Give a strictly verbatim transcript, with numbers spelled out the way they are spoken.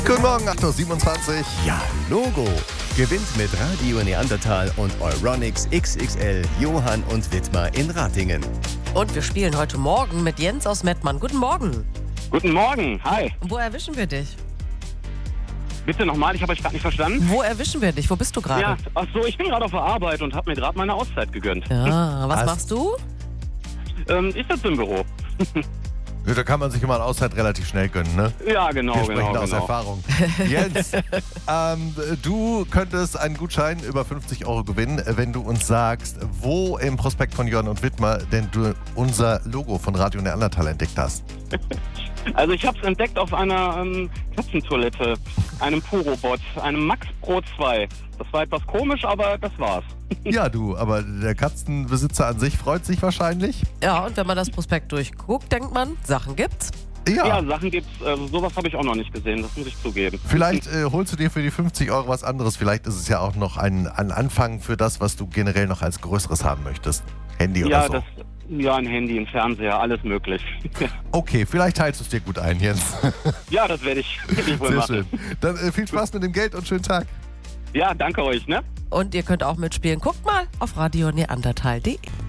Guten Morgen, acht Uhr siebenundzwanzig. Ja, Logo. Gewinnt mit Radio Neandertal und Euronics X X L Johann und Wittmar in Ratingen. Und wir spielen heute Morgen mit Jens aus Mettmann. Guten Morgen. Guten Morgen, hi. Wo erwischen wir dich? Bitte nochmal, ich habe euch gerade nicht verstanden. Wo erwischen wir dich? Wo bist du gerade? Ja, ach so, ich bin gerade auf der Arbeit und habe mir gerade meine Auszeit gegönnt. Ja, was Was? machst du? Ähm, ich sitze im Büro. Ja, da kann man sich immer eine Auszeit relativ schnell gönnen, ne? Ja, genau, Wir sprechen genau, aus genau. Erfahrung. Jens, ähm, du könntest einen Gutschein über fünfzig Euro gewinnen, wenn du uns sagst, wo im Prospekt von Johann und Wittmar denn du unser Logo von Radio Neandertal entdeckt hast. Also ich habe es entdeckt auf einer ähm, Katzentoilette, einem Purobot, einem Max Pro zwei. Das war etwas komisch, aber das war's. Ja, du, aber der Katzenbesitzer an sich freut sich wahrscheinlich. Ja, und wenn man das Prospekt durchguckt, denkt man, Sachen gibt's. Ja, Ja, Sachen gibt's, äh, sowas habe ich auch noch nicht gesehen, das muss ich zugeben. vielleicht äh, holst du dir für die fünfzig Euro was anderes. Vielleicht ist es ja auch noch ein, ein Anfang für das, was du generell noch als Größeres haben möchtest. Handy oder Ja, so. das, ja, ein Handy, ein Fernseher, alles möglich. Okay, vielleicht teilst du es dir gut ein, Jens. Ja, das werde ich, werd ich wohl Sehr machen. schön. Dann äh, viel Spaß mit dem Geld und schönen Tag. Ja, danke euch, ne? Und ihr könnt auch mitspielen. Guckt mal auf radio neandertal punkt de.